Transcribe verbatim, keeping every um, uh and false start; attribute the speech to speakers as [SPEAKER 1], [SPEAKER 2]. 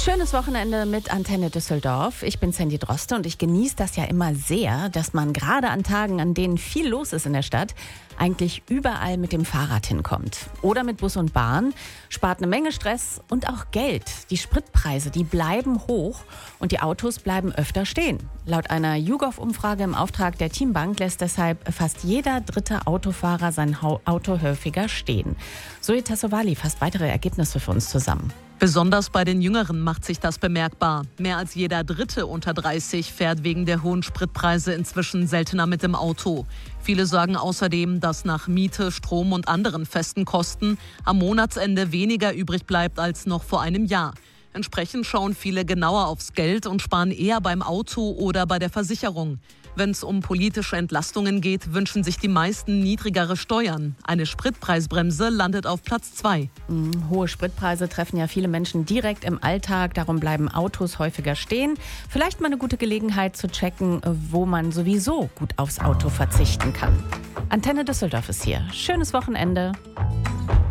[SPEAKER 1] Schönes Wochenende mit Antenne Düsseldorf. Ich bin Sandy Droste und ich genieße das ja immer sehr, dass man gerade an Tagen, an denen viel los ist in der Stadt, eigentlich überall mit dem Fahrrad hinkommt. Oder mit Bus und Bahn. Spart eine Menge Stress und auch Geld. Die Spritpreise, die bleiben hoch und die Autos bleiben öfter stehen. Laut einer YouGov-Umfrage im Auftrag der Teambank lässt deshalb fast jeder dritte Autofahrer sein Auto häufiger stehen. Zoe Tassovali fasst weitere Ergebnisse für uns zusammen.
[SPEAKER 2] Besonders bei den Jüngeren macht sich das bemerkbar. Mehr als jeder Dritte unter dreißig fährt wegen der hohen Spritpreise inzwischen seltener mit dem Auto. Viele sagen außerdem, dass nach Miete, Strom und anderen festen Kosten am Monatsende weniger übrig bleibt als noch vor einem Jahr. Entsprechend schauen viele genauer aufs Geld und sparen eher beim Auto oder bei der Versicherung. Wenn es um politische Entlastungen geht, wünschen sich die meisten niedrigere Steuern. Eine Spritpreisbremse landet auf Platz zwei.
[SPEAKER 1] Mhm, hohe Spritpreise treffen ja viele Menschen direkt im Alltag. Darum bleiben Autos häufiger stehen. Vielleicht mal eine gute Gelegenheit zu checken, wo man sowieso gut aufs Auto verzichten kann. Antenne Düsseldorf ist hier. Schönes Wochenende.